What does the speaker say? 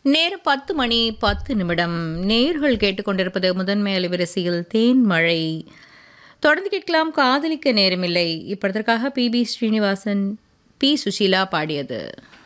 நேரம் 10 மணி 10 நிமிடம். நேயர்கள் கேட்டுக்கொண்டிருப்பது முதன்மை அலைவரிசையில் தேன் மழை. தொடர்ந்து கேட்கலாம் காதலிக்க நேரமில்லை. இப்படத்திற்காக பி.பி. ஸ்ரீனிவாசன், பி. சுஷீலா பாடியது.